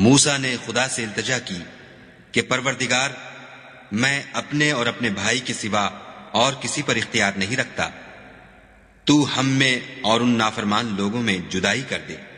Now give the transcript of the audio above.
मूसा ने खुदा से इल्तिजा की कि परवरदिगार, मैं अपने और अपने भाई के सिवा और किसी पर इख्तियार नहीं रखता, तू हम में और उन नाफरमान लोगों में जुदाई कर दे।